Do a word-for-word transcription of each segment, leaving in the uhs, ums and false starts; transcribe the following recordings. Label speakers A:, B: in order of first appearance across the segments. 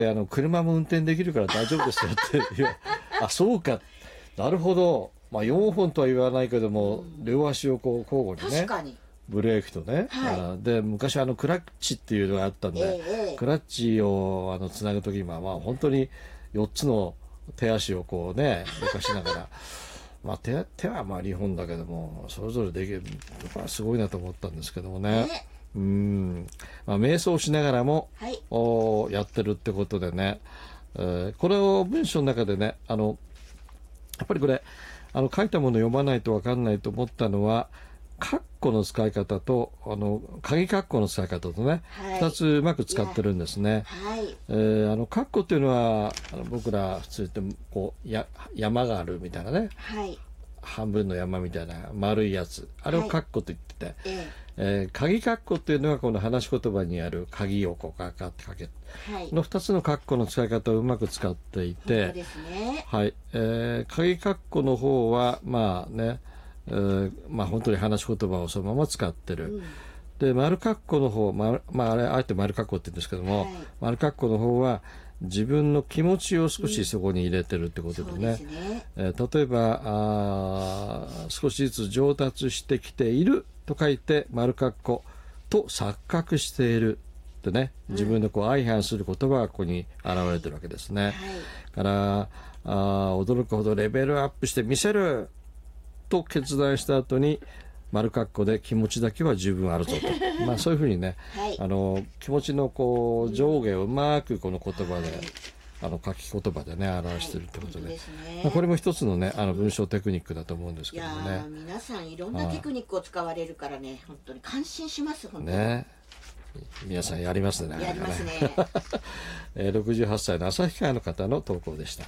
A: あの車も運転できるから大丈夫ですよっていやあそうかなるほど、まあ、よんほんとは言わないけども、うん、両足をこう交互にね
B: 確かに
A: ブレーキとね、はい、あで昔あのクラッチっていうのがあったんで、えー、クラッチをあのつなぐときには、まあ、本当によっつの手足をこうね動かしながらまあ 手, 手はまあにほんだけどもそれぞれできるのがすごいなと思ったんですけどもね、えー、うん、まあ、瞑想しながらも、はい、おやってるってことでね、えー、これを文章の中でねあのやっぱりこれあの書いたものを読まないと分かんないと思ったのはカッコの使い方とあの鍵カッコの使い方とね、はい、ふたつうまく使ってるんですね。はい、えー、あのカッコっていうのはあの僕ら普通言ってこうや山があるみたいなね、はい、半分の山みたいな丸いやつあれをカッコと言ってて、はい、ええー、鍵カッコっていうのはこの話し言葉にある鍵をこうカカってかける、はい、このふたつのカッコの使い方をうまく使っていて、そうですね、はい、えー、鍵カッコの方はまあねえーまあ、本当に話し言葉をそのまま使ってる、うん、で丸括弧の方、ままあ、あれあえて丸括弧って言うんですけども、はい、丸括弧の方は自分の気持ちを少しそこに入れてるってことでね、うん、そうですね、えー、例えばあ少しずつ上達してきていると書いて丸括弧と錯覚しているってね、自分のこう相反する言葉がここに現れてるわけですね、はいはい、からあ驚くほどレベルアップして見せると決断した後に丸括弧で気持ちだけは十分あるぞとまあそういうふうにね、はい、あの気持ちのこう上下をうまくこの言葉で、はい、あの書き言葉でね表しているということで、はい、ですね、まあ、これも一つのねあの文章テクニックだと思うんですけどもね。いや
B: 皆さんいろんなテクニックを使われるからね本当に感心します本当に
A: ね。皆さんやりますね。
B: やりますね。
A: ろくじゅうはっさいの旭川の方の投稿でした。はい、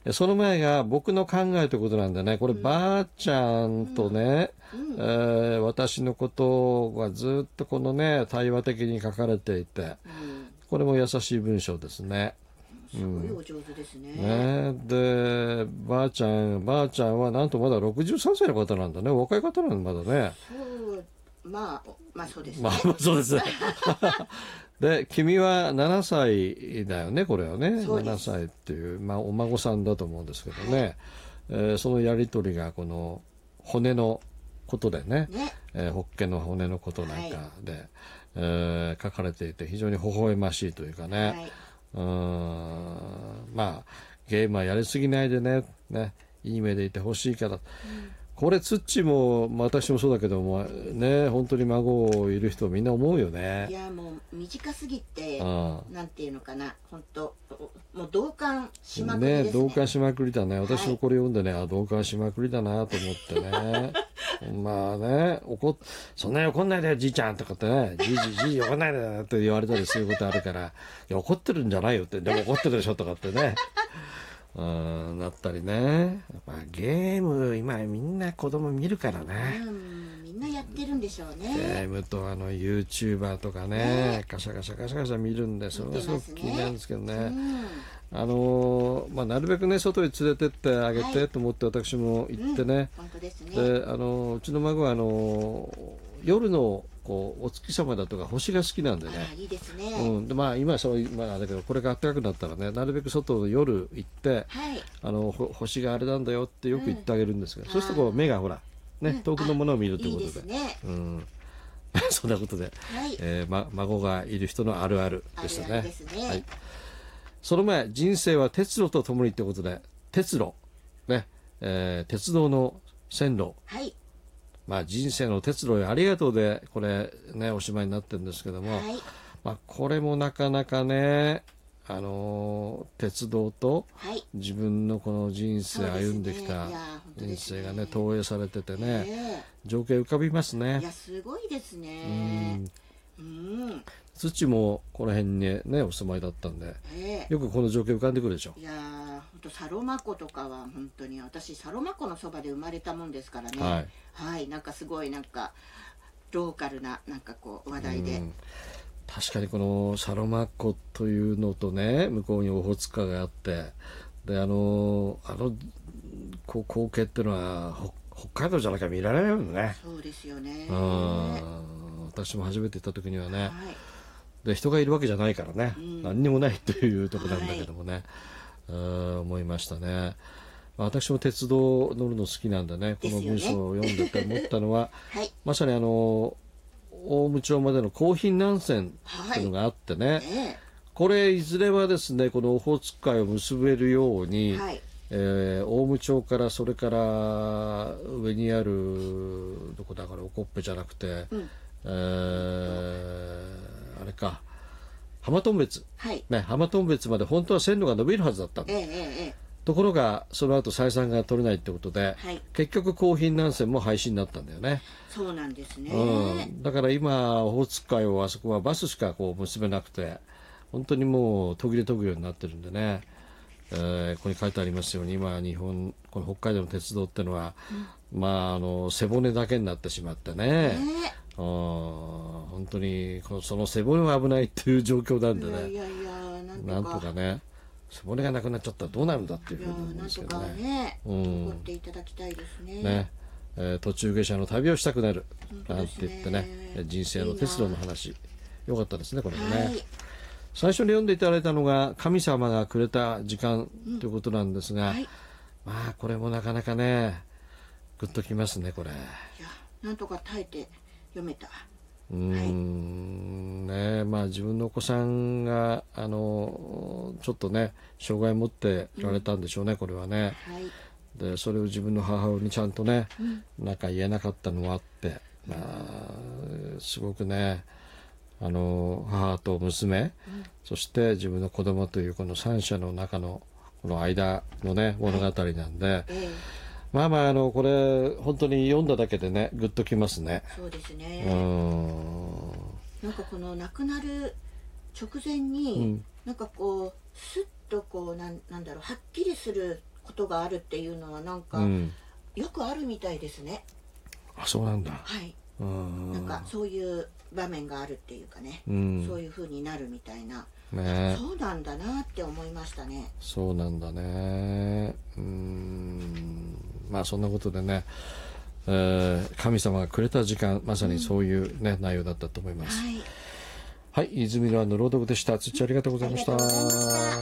A: その前が僕の考えということなんでね、これ、うん、ばあちゃんとね、うんえー、私のことがずっとこのね対話的に書かれていて、うん、これも優しい文章ですね。
B: すごいお上手ですね。
A: うん、ねでばあちゃんばあちゃんはなんとまだろくじゅうさんさいの方なんだね。若い方なんだまだね。
B: そうまあまあそうですね。
A: まあそうですね。で君はななさいだよねこれはね。ななさいっていう、まあ、お孫さんだと思うんですけどね、はい、えー、そのやり取りがこの骨のことでね、ねえー、ホッケの骨のことなんかで、はい、えー、書かれていて非常に微笑ましいというかね、はい、うーんまあゲームはやりすぎないでね、ねいい目でいてほしいから、うん、これツッチも私もそうだけどもね本当に孫いる人みんな思うよね。
B: いやもう短すぎてなんていうのかな本当もう同感しまくりですね。
A: ね同感しまくりだね。私もこれ読んでね、はい、あ同感しまくりだなと思ってねまあね怒そんなに怒んないでよじいちゃんとかってねじいじじい怒んないでよって言われたりすることあるからいや怒ってるんじゃないよってでも怒ってるでしょとかってねうんなったりね。やっぱゲーム今みんな子供見るからね、
B: うん、みんなやってるんでしょうね。
A: ゲームとあの YouTuber とかね、ねガシャガシャガシャガシャ見るんでそれはすごく気になるんですけどね、うん、あのまあ、なるべくね外に連れてってあげてと思って私も行ってね、
B: うん、本当ですね。
A: であのうちの孫はあの夜のこうお月様だとか星が好きなんでね。
B: あいいですね。
A: うん、でまあ今はそういうまあだけどこれが暖かくなったらねなるべく外の夜行って、はい、あの星があれなんだよってよく言ってあげるんですが、うん、そうするとこう目がほらね、うん、遠くのものを見るということで、いいですね。うん、そんなことで、はいえーま、孫がいる人のあるあるでしたね。あるあるですね。はい、その前人生は鉄路とともにということで鉄路ね、えー、鉄道の線路。はいまあ、人生の鉄路へありがとうでこれねおしまいになってるんですけども、はいまあ、これもなかなかね、あのー、鉄道と自分のこの人生歩んできた人生がね投影されててね、情景浮かびますね。
B: いやすごいですね。うんうん
A: 土もこの辺にねお住まいだったんで、えー、よくこの情景浮かんでくるでしょ。
B: いやー本当サロマ湖とかは本当に私サロマ湖のそばで生まれたもんですからね。はい、はい、なんかすごいなんかローカルななんかこう話題で、うん、
A: 確かにこのサロマ湖というのとね向こうにオホーツク海があってであのあのこう光景っていうのは北海道じゃなきゃ見られないもんね。
B: そうですよね。
A: うん私も初めて行った時にはね、はいで人がいるわけじゃないからね、
B: うん、
A: 何にもないというところなんだけどもね、はい、思いましたね。私も鉄道乗るの好きなんでね、この文章を読んでて思ったのは、はい、まさにあの大武町までの高品南線っていうのがあってね、はいね、これいずれはですねこのオホーツク海を結べるように、はい、えー、大武町からそれから上にあるどこだからおこっぺじゃなくて、うん、えー、あれか浜頓別、はいね、浜頓別まで本当は線路が伸びるはずだったんだ、ええええ、ところがその後採算が取れないってことで、はい、結局高品南線も廃止になったんだよね。
B: そうなんですね、
A: うん、だから今オホーツク海をあそこはバスしかこう結べなくて本当にもう途切れ途切れになってるんでね、えー、ここに書いてありますように今日本この北海道の鉄道ってのは、うん、まああの背骨だけになってしまってね、えー、本当にその背骨は危ないっていう状況なんでね、いやいやいやなんとかね背骨がなくなっちゃったらどうなるんだっていうふうに思うんですけどね。
B: ね、うん、っていただきたいですね。
A: ね、えー、途中下車の旅をしたくなるなんて言ってね、人生の鉄道の話いいよかったですねこれもね、はい、最初に読んでいただいたのが神様がくれた時間ということなんですが、うんはい、まあこれもなかなかねグッときますねこれ。いや
B: なんとか耐えて読めた。
A: うーん、はい、ねまあ自分のお子さんがあのちょっとね障害を持っておられたんでしょうね、うん、これはね、はい、でそれを自分の母親にちゃんとね、うん、なんか言えなかったのもあって、まあ、すごくねあの母と娘、うん、そして自分の子供というこの三者の中のこの間のね物語なんで、はいえーまあまああのこれ本当に読んだだけでねグッときますね。
B: そうですね。うんなんかこの亡くなる直前に、うん、なんかこうスッとこうなんなんだろうはっきりすることがあるっていうのはなんか、うん、よくあるみたいですね。
A: あそうなんだ。
B: はい。うんなんかそういう場面があるっていうかね、うん、そういう風になるみたいな。ね、そうなんだなって思いましたね。
A: そうなんだね。うーんまあそんなことでね、えー、神様がくれた時間まさにそういうね、うん、内容だったと思います。はい、はい、泉のの朗読でした。つっちありがとうございました。